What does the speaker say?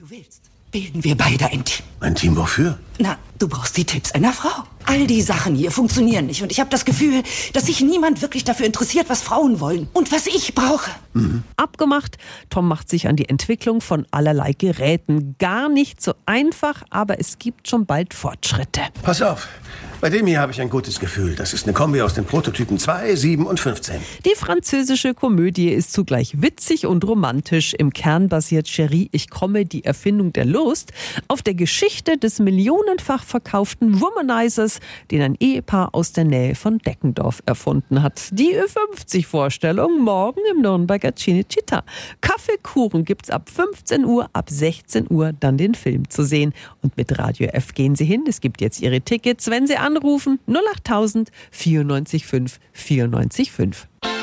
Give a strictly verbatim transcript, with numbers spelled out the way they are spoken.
du willst, bilden wir beide ein Team. Ein Team wofür? Na, du brauchst die Tipps einer Frau. All die Sachen hier funktionieren nicht und ich habe das Gefühl, dass sich niemand wirklich dafür interessiert, was Frauen wollen und was ich brauche. Mhm. Abgemacht, Tom macht sich an die Entwicklung von allerlei Geräten. Gar nicht so einfach, aber es gibt schon bald Fortschritte. Pass auf, bei dem hier habe ich ein gutes Gefühl. Das ist eine Kombi aus den Prototypen zwei, sieben und fünfzehn. Die französische Komödie ist zugleich witzig und romantisch. Im Kern basiert Chérie, ich komme, die Erfindung der Lust, auf der Geschichte des millionenfach verkauften Womanizers, den ein Ehepaar aus der Nähe von Deckendorf erfunden hat. Die Ü fünfzig Vorstellung morgen im Nürnberger Cinecittà. Kaffeekuchen gibt's ab fünfzehn Uhr, ab sechzehn Uhr dann den Film zu sehen. Und mit Radio F gehen Sie hin. Es gibt jetzt Ihre Tickets, wenn Sie anrufen null acht tausend vierundneunzig fünf vierundneunzig fünf.